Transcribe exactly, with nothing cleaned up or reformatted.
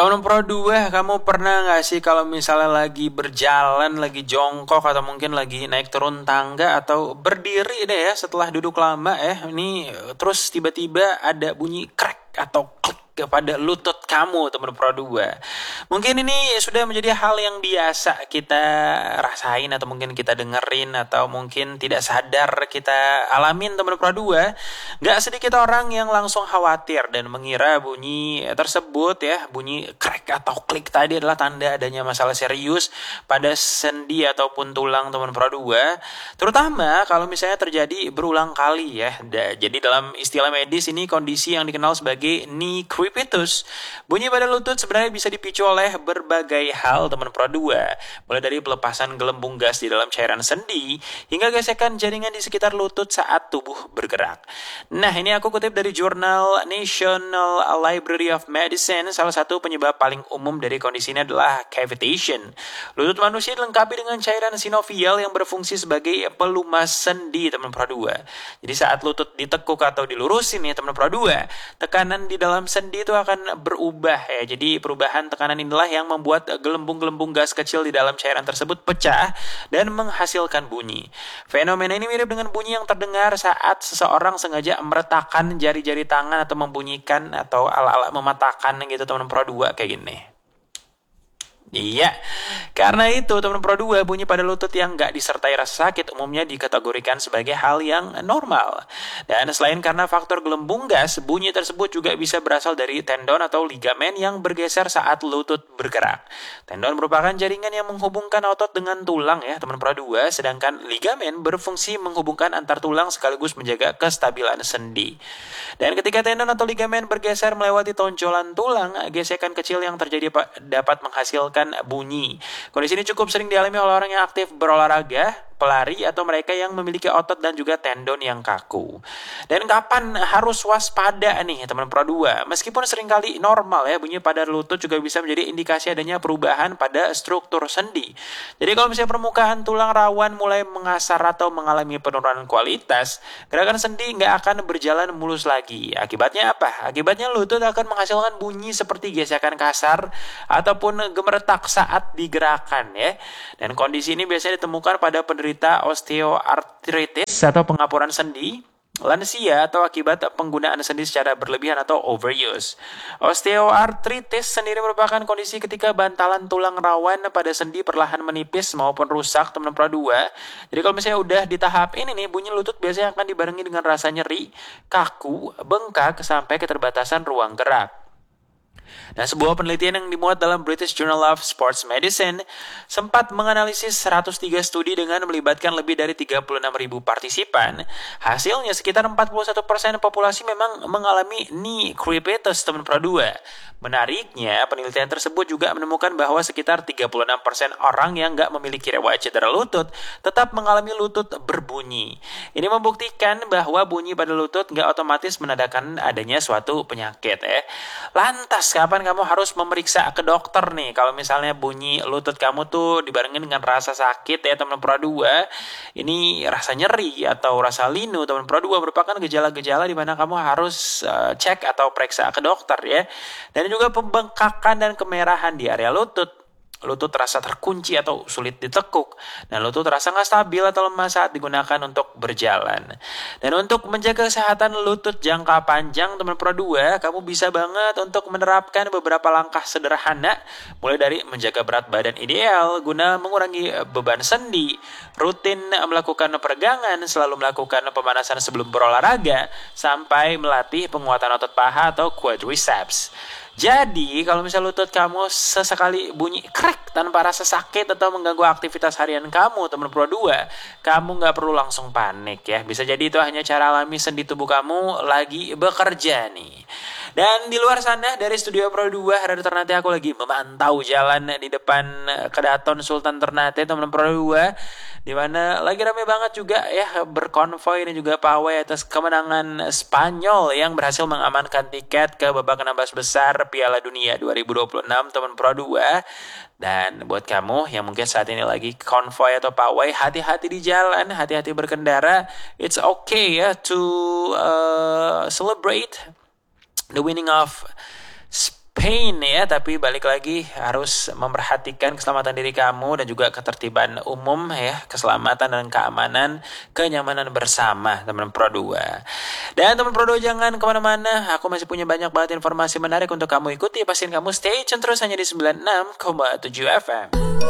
Teman Pro dua, kamu pernah nggak sih kalau misalnya lagi berjalan, lagi jongkok atau mungkin lagi naik turun tangga atau berdiri deh ya setelah duduk lama ya, ini eh, terus tiba-tiba ada bunyi krek atau klik kepada lutut kamu teman Pro dua. Mungkin ini sudah menjadi hal yang biasa kita rasain atau mungkin kita dengerin atau mungkin tidak sadar kita alamin teman Pro dua. Gak sedikit orang yang langsung khawatir dan mengira bunyi tersebut ya, bunyi krek atau klik tadi adalah tanda adanya masalah serius pada sendi ataupun tulang teman Pro dua. Terutama kalau misalnya terjadi berulang kali ya. Da- Jadi dalam istilah medis ini kondisi yang dikenal sebagai knee crepitus. Bunyi pada lutut sebenarnya bisa dipicu oleh berbagai hal teman Pro dua. Mulai dari pelepasan gelembung gas di dalam cairan sendi hingga gesekan jaringan di sekitar lutut saat tubuh bergerak. Nah, ini aku kutip dari jurnal National Library of Medicine. Salah satu penyebab paling umum dari kondisi ini adalah cavitation. Lutut manusia dilengkapi dengan cairan sinovial yang berfungsi sebagai pelumas sendi teman Pro dua. Jadi saat lutut ditekuk atau dilurusin ya teman Pro dua, tekanan di dalam sendi itu akan berubah ya. Jadi perubahan tekanan inilah yang membuat gelembung-gelembung gas kecil di dalam cairan tersebut pecah dan menghasilkan bunyi. Fenomena ini mirip dengan bunyi yang terdengar saat seseorang sengaja meretakkan jari-jari tangan atau membunyikan atau ala-ala mematahkan gitu teman Pro dua kayak gini. Iya, karena itu teman Pro dua bunyi pada lutut yang nggak disertai rasa sakit umumnya dikategorikan sebagai hal yang normal. Dan selain karena faktor gelembung gas, bunyi tersebut juga bisa berasal dari tendon atau ligamen yang bergeser saat lutut bergerak. Tendon merupakan jaringan yang menghubungkan otot dengan tulang ya teman Pro dua, sedangkan ligamen berfungsi menghubungkan antar tulang sekaligus menjaga kestabilan sendi. Dan ketika tendon atau ligamen bergeser melewati tonjolan tulang, gesekan kecil yang terjadi dapat menghasilkan bunyi. Kondisi ini cukup sering dialami oleh orang yang aktif berolahraga, pelari, atau mereka yang memiliki otot dan juga tendon yang kaku. Dan kapan harus waspada nih teman Pro dua? Meskipun seringkali normal ya, bunyi pada lutut juga bisa menjadi indikasi adanya perubahan pada struktur sendi. Jadi kalau misalnya permukaan tulang rawan mulai mengasar atau mengalami penurunan kualitas, gerakan sendi nggak akan berjalan mulus lagi. Akibatnya apa? Akibatnya lutut akan menghasilkan bunyi seperti gesekan kasar ataupun gemeretak saat digerakkan ya. Dan kondisi ini biasanya ditemukan pada penderita osteoartritis atau pengapuran sendi, lansia, atau akibat penggunaan sendi secara berlebihan atau overuse. Osteoartritis sendiri merupakan kondisi ketika bantalan tulang rawan pada sendi perlahan menipis maupun rusak teman Pro dua. Jadi kalau misalnya udah di tahap ini nih, bunyi lutut biasanya akan dibarengi dengan rasa nyeri, kaku, bengkak, sampai keterbatasan ruang gerak. Nah, sebuah penelitian yang dimuat dalam British Journal of Sports Medicine sempat menganalisis seratus tiga studi dengan melibatkan lebih dari tiga puluh enam ribu partisipan. Hasilnya sekitar empat puluh satu persen populasi memang mengalami knee crepitus teman Pro dua. Menariknya, penelitian tersebut juga menemukan bahwa sekitar tiga puluh enam persen orang yang nggak memiliki riwayat cedera lutut tetap mengalami lutut berbunyi. Ini membuktikan bahwa bunyi pada lutut nggak otomatis menandakan adanya suatu penyakit ya. Lantas kapan kamu harus memeriksa ke dokter nih kalau misalnya bunyi lutut kamu tuh dibarengin dengan rasa sakit ya teman Pro dua. Ini rasa nyeri atau rasa linu teman Pro dua merupakan gejala-gejala di mana kamu harus uh, cek atau periksa ke dokter ya. Dan juga pembengkakan dan kemerahan di area lutut. Lutut terasa terkunci atau sulit ditekuk, dan lutut terasa nggak stabil atau lemah saat digunakan untuk berjalan. Dan untuk menjaga kesehatan lutut jangka panjang teman Pro dua, kamu bisa banget untuk menerapkan beberapa langkah sederhana, mulai dari menjaga berat badan ideal guna mengurangi beban sendi, rutin melakukan peregangan, selalu melakukan pemanasan sebelum berolahraga, sampai melatih penguatan otot paha atau quadriceps. Jadi, kalau misalnya lutut kamu sesekali bunyi krek tanpa rasa sakit atau mengganggu aktivitas harian kamu, teman Pro dua, kamu nggak perlu langsung panik ya. Bisa jadi itu hanya cara alami sendi tubuh kamu lagi bekerja nih. Dan di luar sana, dari studio Pro dua, Radio Ternate aku lagi memantau jalan di depan Kedaton Sultan Ternate, teman Pro dua, di mana lagi rame banget juga ya berkonvoy dan juga pawai atas kemenangan Spanyol yang berhasil mengamankan tiket ke babak enam belas besar Piala Dunia dua ribu dua puluh enam teman Pro dua. Dan buat kamu yang mungkin saat ini lagi konvoy atau pawai, hati-hati di jalan, hati-hati berkendara. It's okay ya to uh, celebrate the winning of pain ya, tapi balik lagi harus memperhatikan keselamatan diri kamu dan juga ketertiban umum ya, keselamatan dan keamanan, kenyamanan bersama teman Pro dua. Dan teman Pro dua jangan kemana-mana, aku masih punya banyak banget informasi menarik untuk kamu ikuti. Pastiin kamu stay tune terus hanya di sembilan puluh enam koma tujuh F M.